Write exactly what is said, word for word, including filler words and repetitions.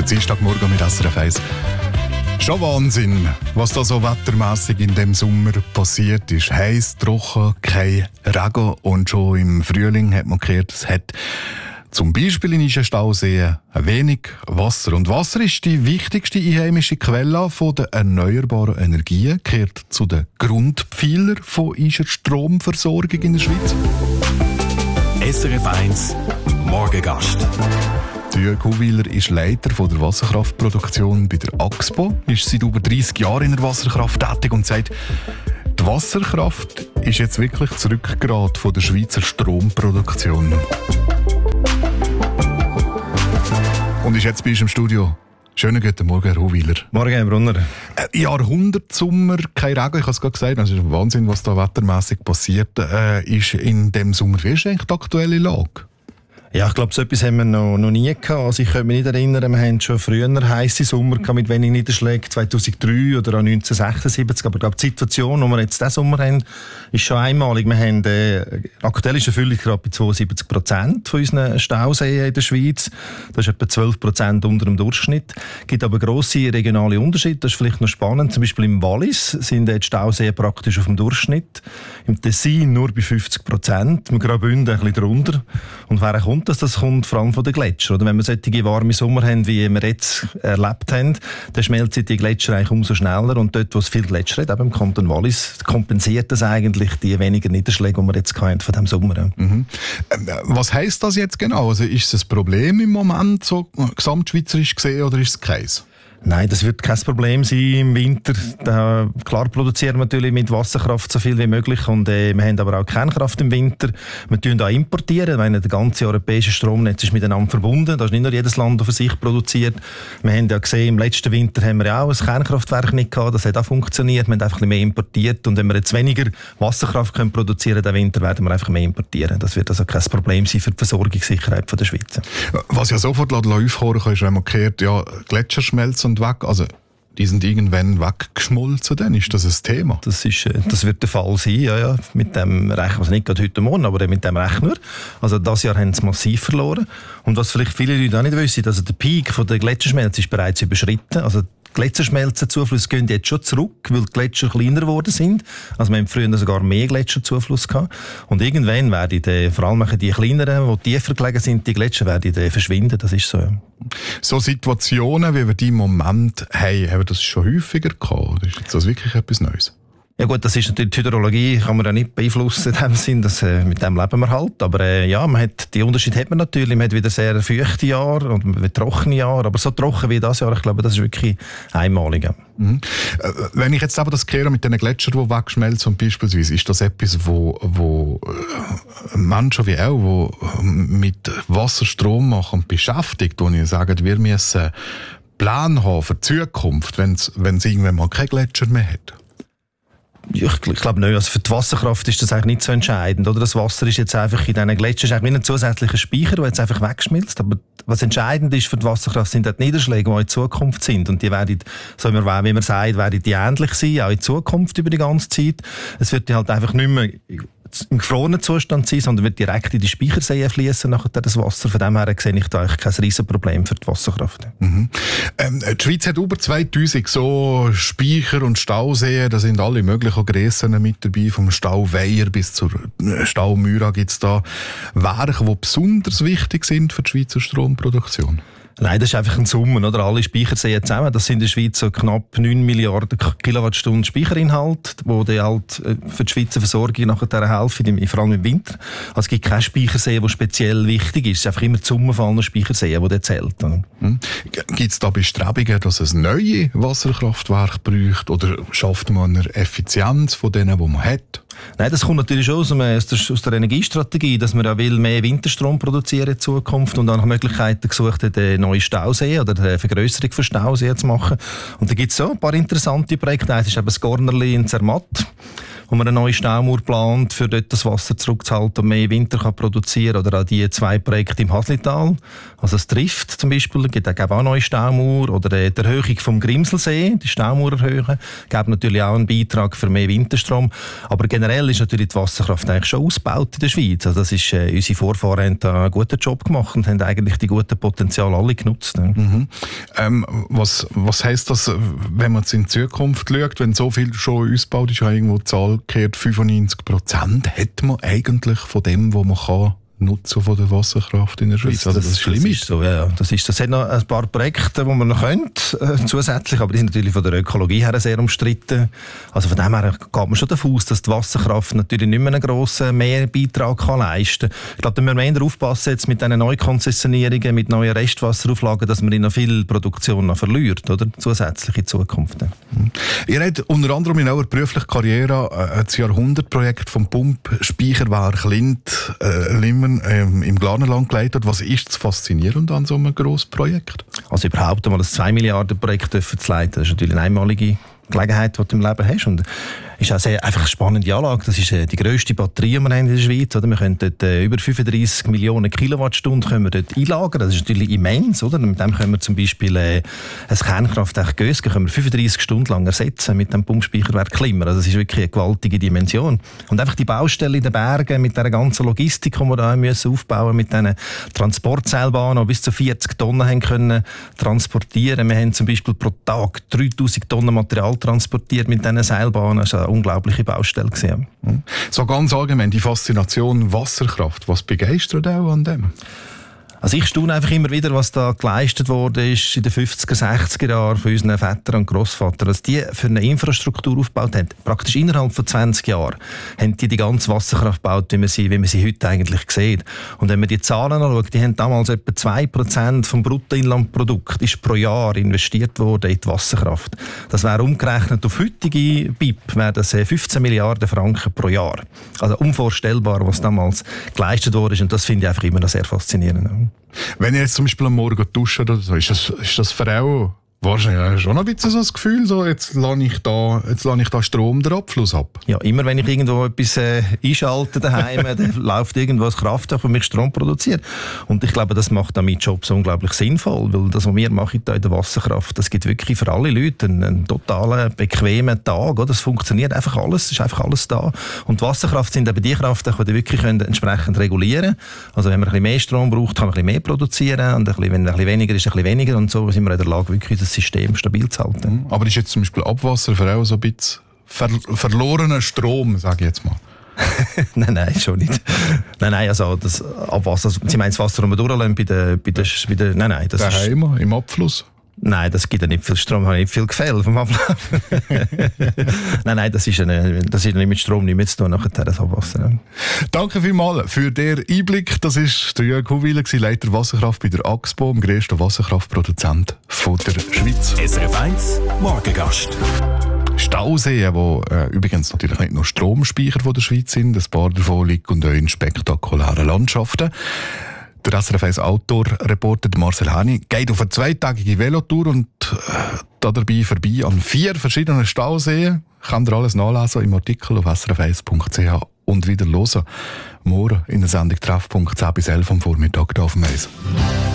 Der Dienstagmorgen mit S R F eins. Schon Wahnsinn, was da so wettermässig in dem Sommer passiert ist. Heiß, trocken, kein Regen und schon im Frühling hat man gehört, es hat zum Beispiel in Ischenstauseen ein wenig Wasser. Und Wasser ist die wichtigste einheimische Quelle von der erneuerbaren Energien, gehört zu den Grundpfeilern von Ischer Stromversorgung in der Schweiz. S R F eins Morgengast. Jörg Huwiler ist Leiter der Wasserkraftproduktion bei der Axpo, ist seit über dreissig Jahren in der Wasserkraft tätig und sagt, die Wasserkraft ist jetzt wirklich das Rückgrat von der Schweizer Stromproduktion. Und ist jetzt bei uns im Studio. Schönen guten Morgen, Herr Huwiler. Morgen, Herr Brunner. Ein Jahrhundertsommer, kein Regen, ich habe es gerade gesagt, das ist ein Wahnsinn, was da wettermässig passiert äh, ist in dem Sommer. Wie ist eigentlich die aktuelle Lage? Ja, ich glaube, so etwas haben wir noch, noch nie gehabt. Also ich kann mich nicht erinnern, wir hatten schon früher heisse Sommer gehabt mit wenig Niederschlägen, zweitausenddrei oder auch neunzehnhundertsechsundsiebzig. Aber ich glaube, die Situation, die wir jetzt diesen Sommer haben, ist schon einmalig. Wir haben, äh, aktuell ist die Erfüllungsgrad bei zweiundsiebzig Prozent von unseren Stauseen in der Schweiz. Das ist etwa zwölf Prozent unter dem Durchschnitt. Es gibt aber grosse regionale Unterschiede. Das ist vielleicht noch spannend. Zum Beispiel im Wallis sind die Stauseen praktisch auf dem Durchschnitt. Im Tessin nur bei fünfzig Prozent. Im Graubünden ein bisschen drunter. Und wer kommt, dass das kommt vor allem von den Gletschern. Oder wenn wir solche warme Sommer haben, wie wir jetzt erlebt haben, dann schmelzen die Gletscher eigentlich umso schneller. Und dort, wo es viel Gletscher hat, eben im Kanton Wallis, kompensiert das eigentlich die weniger Niederschläge, die wir jetzt hatten von diesem Sommer. Mhm. Was heisst das jetzt genau? Also ist es ein Problem im Moment, so gesamtschweizerisch gesehen, oder ist es keins? Nein, das wird kein Problem sein im Winter. Da, klar produzieren wir natürlich mit Wasserkraft so viel wie möglich und äh, wir haben aber auch Kernkraft im Winter. Wir tun da importieren, weil das ganze europäische Stromnetz ist miteinander verbunden. Da ist nicht nur jedes Land, das für sich produziert. Wir haben ja gesehen, im letzten Winter haben wir ja auch ein Kernkraftwerk nicht gehabt. Das hat auch funktioniert. Wir haben einfach ein bisschen mehr importiert und wenn wir jetzt weniger Wasserkraft können produzieren den Winter, werden wir einfach mehr importieren. Das wird also kein Problem sein für die Versorgungssicherheit der Schweiz. Was ja sofort aufhören kann, ist, wenn man hört, ja, Gletscher schmelzen weg, also die sind irgendwann weggeschmolzen, dann ist das ein Thema. Das, ist, das wird der Fall sein, ja, ja. Mit dem Rechner, also nicht gerade heute Morgen, aber mit dem Rechner. Also das Jahr haben sie massiv verloren. Und was vielleicht viele Leute auch nicht wissen, also der Peak von der Gletscherschmelze ist bereits überschritten. Also die Gletscherschmelzenzuflüsse gehen jetzt schon zurück, weil die Gletscher kleiner geworden sind. Also wir haben früher sogar mehr Gletscherzufluss gehabt. Und irgendwann werden die, vor allem die kleineren, die tiefer gelegen sind, die Gletscher werden die verschwinden. Das ist so. Ja. So Situationen, wie wir die im Moment haben, haben wir das schon häufiger gehabt? Oder ist das wirklich etwas Neues? Ja gut, das ist natürlich die Hydrologie, kann man ja nicht beeinflussen in dem Sinn, dass, äh, mit dem leben wir halt. Aber äh, ja, man hat, die Unterschiede hat man natürlich. Man hat wieder sehr feuchte Jahre und wieder trockene Jahre, aber so trocken wie das Jahr, ich glaube, das ist wirklich einmalig. Mhm. Äh, wenn ich jetzt aber das kehre mit den Gletschern, die wegschmelzen, beispielsweise, ist das etwas, wo, wo äh, Menschen wie auch, wo mit Wasserstrom machen beschäftigt, wo ich sage, wir müssen Plan haben für die Zukunft, wenn es irgendwann mal keine Gletscher mehr hat? Ich, ich glaube nicht. Also für die Wasserkraft ist das eigentlich nicht so entscheidend. Oder? Das Wasser ist jetzt einfach in diesen Gletschern ist eigentlich wie ein zusätzlicher Speicher, der jetzt einfach wegschmilzt. Aber was entscheidend ist für die Wasserkraft, sind die Niederschläge, die in Zukunft sind. Und die werden, so wie man, wie man sagt, werden die ähnlich sein, auch in Zukunft über die ganze Zeit. Es wird halt einfach nicht mehr im gefrorenen Zustand sein, sondern wird direkt in die Speicherseen fließen nachher das Wasser. Von dem her sehe ich da eigentlich kein Riesenproblem für die Wasserkraft. Mhm. Ähm, die Schweiz hat über zweitausend so Speicher und Stauseen, da sind alle möglichen Grössen mit dabei, vom Stau Weiher bis zur Stau Myra gibt es da Werke, die besonders wichtig sind für die Schweizer Stromproduktion. Nein, das ist einfach ein Summen, oder? Alle Speicherseen zusammen, das sind in der Schweiz so knapp neun Milliarden Kilowattstunden Speicherinhalt, wo die halt für die Schweizer Versorgung nachher helfen, vor allem im Winter. Also es gibt keinen Speichersee, der speziell wichtig ist. Es ist einfach immer die Summe von allen Speicherseen, die der zählt. Hm. Gibt es da Bestrebungen, dass es neue Wasserkraftwerke braucht, oder schafft man eine Effizienz von denen, die man hat? Nein, das kommt natürlich schon aus, aus, aus der Energiestrategie, dass man ja will mehr Winterstrom produzieren in Zukunft und auch nach Möglichkeiten gesucht hat, neue Stauseen oder eine Vergrösserung von Stauseen zu machen. Und da gibt es so ein paar interessante Projekte. Eins ist eben das Gornerli in Zermatt. wo man eine neue Staumauer plant, für dort das Wasser zurückzuhalten und mehr Winter kann produzieren. Oder auch die zwei Projekte im Haslital. Also das Trift zum Beispiel, gibt auch eine neue Staumauer. Oder die Erhöhung vom Grimselsee, die Staumauer erhöhen, gibt natürlich auch einen Beitrag für mehr Winterstrom. Aber generell ist natürlich die Wasserkraft eigentlich schon ausgebaut in der Schweiz. Also das ist, äh, unsere Vorfahren haben da einen guten Job gemacht und haben eigentlich die guten Potenziale alle genutzt. Ne? Mhm. Ähm, was, was heisst das, wenn man jetzt in die Zukunft schaut, wenn so viel schon ausgebaut ist, irgendwo die Zahl gehört, fünfundneunzig Prozent, hat man eigentlich von dem, was man kann, Nutzen von der Wasserkraft in der Schweiz. Also das, das, das ist so, ja. Das ist, das hat noch ein paar Projekte, die man noch könnte, äh, zusätzlich, aber die sind natürlich von der Ökologie her sehr umstritten. Also von dem her geht man schon davon aus, dass die Wasserkraft natürlich nicht mehr einen grossen Mehrbeitrag kann leisten kann. Ich glaube, da müssen wir eher aufpassen jetzt mit diesen Neukonzessionierungen, mit neuen Restwasserauflagen, dass man noch viel Produktion noch verliert, oder? Zusätzlich in Zukunft. Mhm. Ihr habt unter anderem in eurer beruflichen Karriere äh, das Jahrhundertprojekt vom Pumpspeicherwerk Lind, äh, Limmern ähm, im Glarnerland geleitet. Was ist das Faszinierende an so einem grossen Projekt? Also überhaupt einmal ein zwei Milliarden Projekt zu leiten, das ist natürlich eine einmalige Gelegenheit, die du im Leben hast. Und ist auch sehr, einfach eine spannende Anlage. Das ist äh, die grösste Batterie, die wir haben in der Schweiz. Oder? Wir können dort äh, über fünfunddreissig Millionen Kilowattstunden können wir dort einlagern. Das ist natürlich immens. Oder? Mit dem können wir zum Beispiel äh, ein Kernkraftwerk Gösgen können wir fünfunddreissig Stunden lang ersetzen mit dem Pumpspeicherwerk Klimmer. Also das ist wirklich eine gewaltige Dimension. Und einfach die Baustelle in den Bergen mit der ganzen Logistik, die wir da müssen aufbauen mit diesen Transportseilbahnen, die bis zu vierzig Tonnen haben können transportieren. Wir haben zum Beispiel pro Tag dreitausend Tonnen Material transportiert mit diesen Seilbahnen. Das war eine unglaubliche Baustelle gewesen. So ganz allgemein, die Faszination Wasserkraft, was begeistert auch an dem? Also ich staune einfach immer wieder, was da geleistet wurde ist in den fünfziger, sechziger Jahren von unseren Vätern und Grossvatern, was die für eine Infrastruktur aufgebaut haben. Praktisch innerhalb von zwanzig Jahren haben die die ganze Wasserkraft gebaut, wie man sie, wie man sie heute eigentlich sieht. Und wenn man die Zahlen anschaut, die haben damals etwa zwei Prozent vom Bruttoinlandprodukt ist pro Jahr investiert worden in die Wasserkraft. Das wäre umgerechnet auf heutige B I P, wäre das fünfzehn Milliarden Franken pro Jahr. Also unvorstellbar, was damals geleistet wurde. Und das finde ich einfach immer noch sehr faszinierend. Wenn ihr jetzt zum Beispiel am Morgen duscht oder so, ist das, ist das für auch wahrscheinlich schon ein bisschen so das Gefühl, so, jetzt lasse ich da, jetzt lasse ich da Strom den Abfluss ab? Ja, immer wenn ich irgendwo etwas äh, einschalte daheim, dann läuft irgendwo ein Kraftwerk, das mich Strom produziert. Und ich glaube, das macht dann meinen Job so unglaublich sinnvoll, weil das, was wir machen hier in der Wasserkraft, das gibt wirklich für alle Leute einen, einen totalen, bequemen Tag. Oder? Es funktioniert einfach alles, es ist einfach alles da. Und die Wasserkraft sind eben die Kraft, die wir wirklich entsprechend regulieren können. Also wenn man ein bisschen mehr Strom braucht, kann man ein bisschen mehr produzieren. Und ein bisschen, wenn ein bisschen weniger ist, ein bisschen weniger. Und so sind wir in der Lage, wirklich das System stabil zu halten. Aber ist jetzt zum Beispiel Abwasser für auch so ein bisschen ver verlorener Strom, sage ich jetzt mal? nein, nein, schon nicht. nein, nein, also das Abwasser, also, Sie meinen das Wasser, das wir durchlassen bei der, bei der, bei der, nein, nein, das daheim, ist... im Abfluss? Nein, das gibt ja nicht viel Strom, hat nicht viel Gefälle vom Ablauf. nein, nein, das ist, eine, das ist nicht mit Strom nicht mehr zu tun, nachher das Abwasser. Danke vielmals für den Einblick. Das war der Jörg Huwiler, Leiter Wasserkraft bei der AXPO, dem grössten Wasserkraftproduzent der Schweiz. S R F eins Morgengast. Stauseen, die äh, übrigens natürlich nicht nur Stromspeicher von der Schweiz sind, ein paar davon liegen auch in spektakulären Landschaften. Der S R F eins Outdoor-Reporter Marcel Hani geht auf eine zweitägige Velotour und äh, dabei vorbei an vier verschiedenen Stauseen. Könnt ihr alles nachlesen im Artikel auf s r f eins punkt c h und wieder hören. Morgen in der Sendung Treffpunkt zehn bis elf am Vormittag hier auf dem Eis.